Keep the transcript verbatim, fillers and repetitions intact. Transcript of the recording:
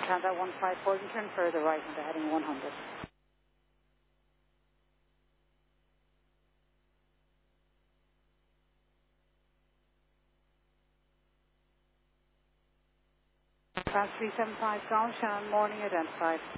Panda one five four, and turn further right into heading one hundred. France three seven five, Golf, Shannon, morning identified.